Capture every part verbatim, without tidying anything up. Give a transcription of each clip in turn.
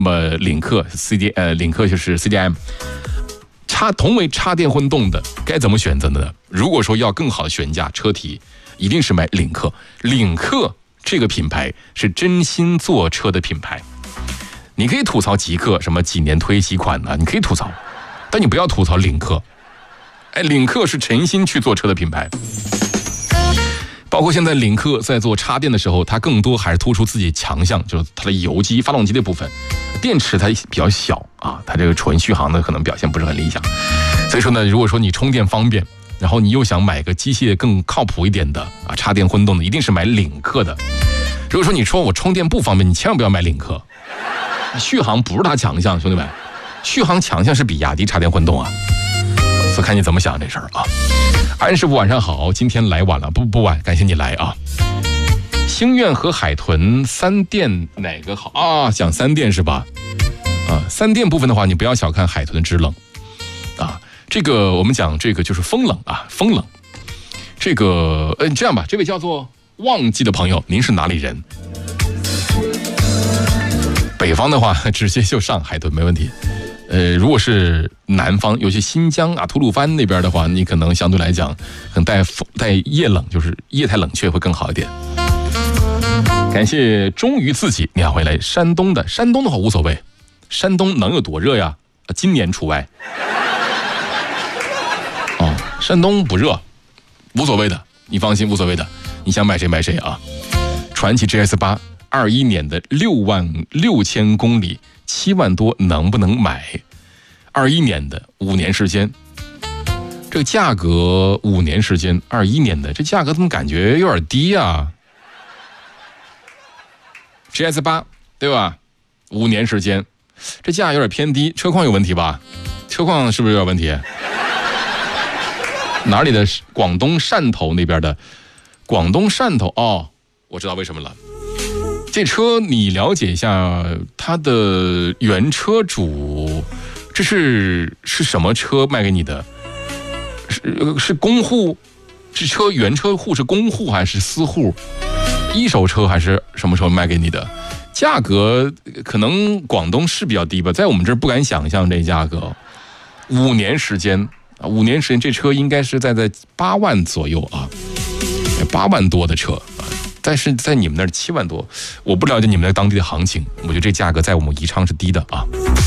么领克 C D 呃领克就是 C D M， 插同为插电混动的，该怎么选择呢？如果说要更好的悬架车体，一定是买领克。领克这个品牌是真心做车的品牌。你可以吐槽极客什么几年推几款呢、啊？你可以吐槽，但你不要吐槽领克。哎，领克是诚心去做车的品牌。包括现在领克在做插电的时候，它更多还是突出自己强项，就是它的油机、发动机的部分。电池它比较小啊，它这个纯续航呢可能表现不是很理想。所以说呢，如果说你充电方便，然后你又想买个机械更靠谱一点的啊，插电混动的，一定是买领克的。如果说你说我充电不方便，你千万不要买领克。续航不是它强项，兄弟们，续航强项是比亚迪插电混动啊。所以看你怎么想这事儿啊。安师傅晚上好，今天来晚了，不不晚，感谢你来啊。星愿和海豚三电哪个好啊？讲三电是吧？啊，三电部分的话，你不要小看海豚的制冷啊。这个我们讲这个就是风冷啊，风冷。这个呃，这样吧，这位叫做忘记的朋友，您是哪里人？北方的话，直接就上海豚没问题。呃，如果是南方，尤其新疆啊、吐鲁番那边的话，你可能相对来讲，可能带带夜冷，就是液态冷却会更好一点。感谢忠于自己，你好，回来山东的，山东的话无所谓，山东能有多热呀？今年除外。哦，山东不热，无所谓的，你放心，无所谓的，你想买谁买谁啊。传祺 G S 八。二一年的六万六千公里，七万多能不能买？二一年的五年时间，这个价格五年时间，二一年的这价格怎么感觉有点低啊 ？G S 八对吧？五年时间，这价有点偏低，车况有问题吧？车况是不是有点问题？哪里的？广东汕头那边的，广东汕头哦，我知道为什么了。这车你了解一下它的原车主，这是是什么车卖给你的？是是公户？是车原车户是公户还是私户？一手车还是什么时候卖给你的？价格可能广东是比较低吧，在我们这儿不敢想象这价格。五年时间啊，五年时间这车应该是在在八万左右啊，八万多的车。但是在你们那儿七万多，我不了解你们那当地的行情，我觉得这价格在我们宜昌是低的啊。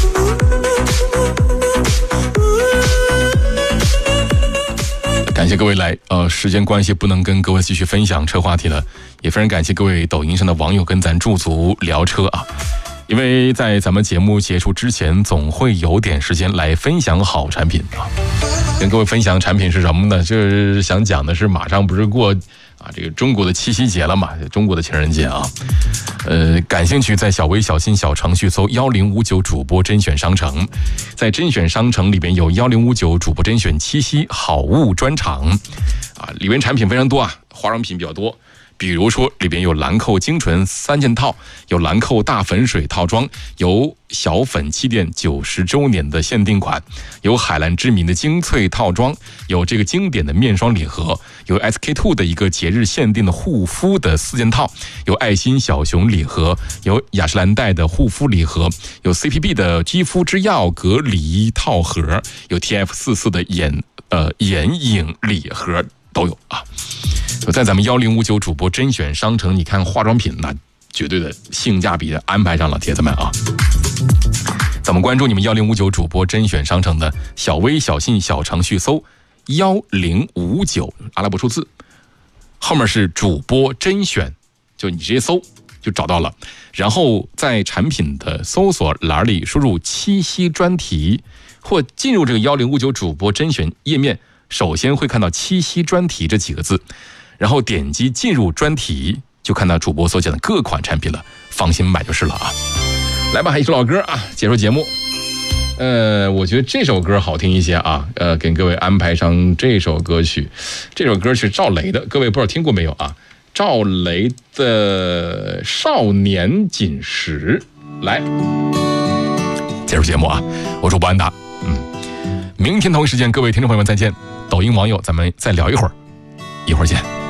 感谢各位来，呃，时间关系不能跟各位继续分享车话题了，也非常感谢各位抖音上的网友跟咱驻足聊车啊。因为在咱们节目结束之前，总会有点时间来分享好产品啊。跟各位分享产品是什么呢？就是想讲的是，马上不是过啊这个中国的七夕节了嘛，中国的情人节啊。呃，感兴趣在小微小新小程序搜一零五九主播甄选商城，在甄选商城里边有一零五九主播甄选七夕好物专场啊，里边产品非常多啊，化妆品比较多。比如说里边有兰蔻精纯三件套，有兰蔻大粉水套装，有小粉气垫九十周年的限定款，有海蓝之谜的精粹套装，有这个经典的面霜礼盒，有 S K 二 的一个节日限定的护肤的四件套，有爱心小熊礼盒，有雅诗兰黛的护肤礼盒，有 C P B 的肌肤之钥隔离套盒，有 T F 四十四的眼呃眼影礼盒都有啊。在咱们一零五九主播甄选商城，你看化妆品那绝对的性价比的安排上了，铁子们啊！咱们关注你们一零五九主播甄选商城的小微小信小程序，搜一零五九阿拉伯数字，后面是主播甄选，就你直接搜就找到了。然后在产品的搜索栏里输入七夕专题，或进入这个一零五九主播甄选页面，首先会看到七夕专题这几个字。然后点击进入专题，就看到主播所讲的各款产品了，放心买就是了啊！来吧，还一首老歌啊，结束节目。呃，我觉得这首歌好听一些啊，呃，给各位安排上这首歌曲。这首歌是赵雷的，各位不知道听过没有啊？赵雷的《少年锦时》。来，结束节目啊！我是主播安达，嗯，明天同一时间，各位听众朋友们再见。抖音网友，咱们再聊一会儿，一会儿见。